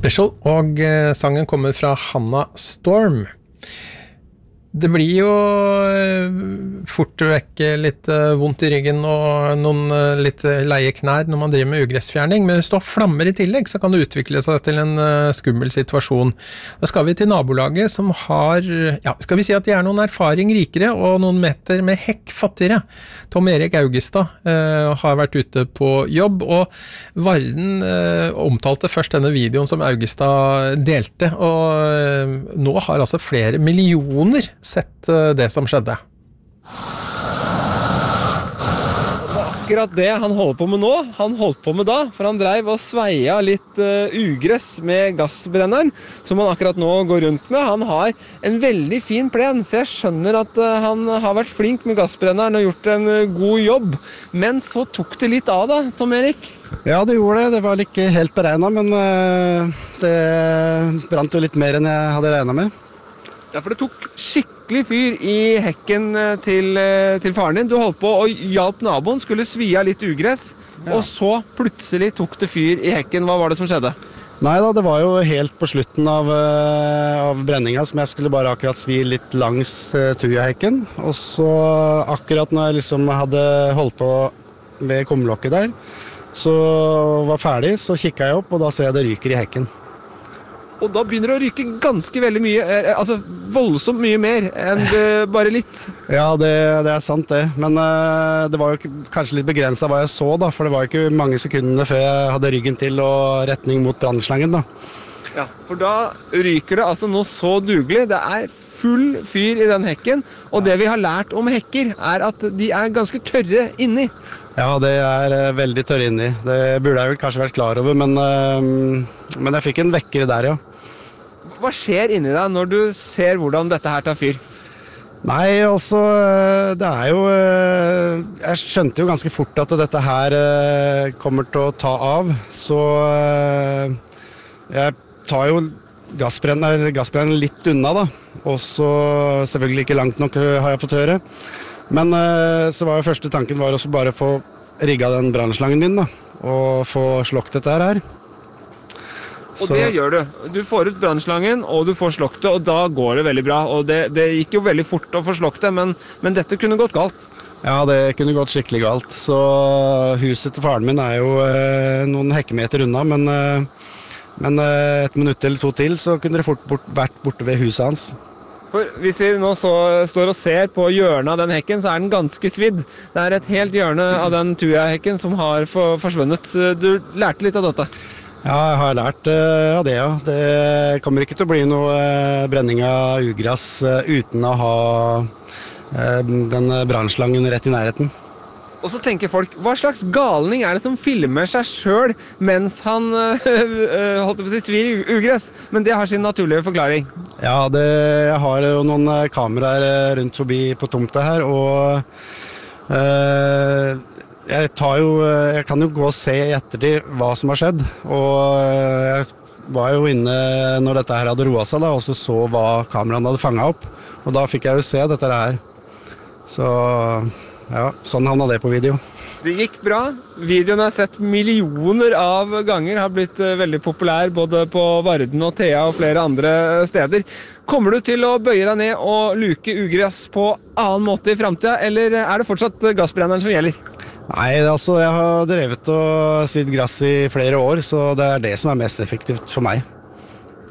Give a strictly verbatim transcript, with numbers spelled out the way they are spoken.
Special, og eh, sangen kommer fra Hannah Storm. Det blir jo eh, fort vekk litt eh, vondt i ryggen og noen eh, litt leie knær når man driver med ugressfjerning, men hvis du har flammer i tillegg, så kan det utvikle seg til en eh, skummel situasjon. Da skal vi til nabolaget som har, ja, skal vi si at de er noen erfaring rikere og noen meter med hekk fattigere. Tom Erik Augestad eh, har vært ute på jobb, og Varden eh, omtalte først denne videoen som Augestad delte, og eh, nå har altså flere millioner sett det som skjedde. Akkurat det han holder på med nå, han holdt på med da, for han dreiv og sveia litt uh, ugress med gassbrenneren, som han akkurat nå går rundt med. Han har en veldig fin plen, så jeg skjønner at uh, han har vært flink med gassbrenneren og gjort en uh, god jobb. Men så tok det litt av da, Tom Erik? Ja, det gjorde det. Det var ikke helt beregnet, men uh, det brant jo litt mer enn jeg hadde regnet med. Ja, for det tok skikkelig fyr i hekken til, til faren din. Du holdt på og hjalp naboen, skulle svi av litt ugress, ja. Og så plutselig tok det fyr i hekken. Hva var det som skjedde? Nei da, det var jo helt på slutten av, av brenninga, som jeg skulle bare akkurat svi litt langs tujahekken. Og så akkurat når jeg liksom hadde holdt på ved kummelokket der, så var ferdig, så kikket jeg opp, og da ser jeg det ryker i hekken. Og da begynner det å ryke ganske veldig mye, eh, altså voldsomt mye mer enn det, bare litt. Ja, det, det er sant det, men uh, det var jo kanskje litt begrenset hva jeg så da, for det var ikke mange sekundene før jeg hadde ryggen til og retning mot brannslangen da. Ja, for da ryker det altså noe så dugelig. Det er full fyr i den hekken, og det vi har lært om hekker er at de er ganske tørre inni. Ja, det er uh, veldig tørre inni. Det burde jeg vel kanskje vært klar over, men, uh, men jeg fikk en vekkere der, ja. Hva skjer inni deg når du ser hvordan dette her tar fyr? Nei, altså, det er jo... Jeg skjønte jo ganske fort at dette her kommer til å ta av, så jeg tar jo gassbrenneren, gassbrenneren litt unna da, og så selvfølgelig ikke langt nok har jeg fått høre. Men så var jo første tanken var også bare å få rigget den brannslangen min da, og få slokket dette her. Og det gjør du. Du får ut brannslangen, og du får slokket det, og da går det veldig bra. Og det, det gikk jo veldig fort å få slokket det, men, men dette kunne gått galt. Ja, det kunne gått skikkelig galt. Så huset til faren min er jo eh, noen hekkemeter unna, men, eh, men eh, et minutt eller to til, så kunne det fort bort, vært borte ved huset hans. For hvis vi nå så, står og ser på hjørnet av den hekken, så er den ganske svidd. Det er et helt hjørne av den tuja-hekken som har for, forsvunnet. Du lærte litt av dette. Ja, jeg har lært uh, av det, ja. Det kommer ikke til å bli noe uh, brenning av ugress uh, uten å ha uh, den brannslangen rett i nærheten. Og så tenker folk, hva slags galning er det som filmer seg selv mens han uh, uh, holdt på å si svir ugress? Men det har sin naturlige forklaring. Ja, det, jeg har jo noen kameraer rundt forbi på tomta her, og uh, Jeg, tar jo, jeg kan jo gå og se i ettertid hva som har skjedd, og jeg var jo inne når dette her hadde roet seg da, og så så hva kameraene hadde fanget opp, og da fikk jeg jo se dette her. Så ja, sånn havna det på video. Det gikk bra. Videoen har sett millioner av ganger, har blitt veldig populær både på Varden og Thea og flere andre steder. Kommer du til å bøye deg ned og luke ugress på annen måte i fremtiden, eller er det fortsatt gassbrenneren som gjelder? Nei, altså jeg har drevet og svidd gress i flere år, så det er det som er mest effektivt for meg.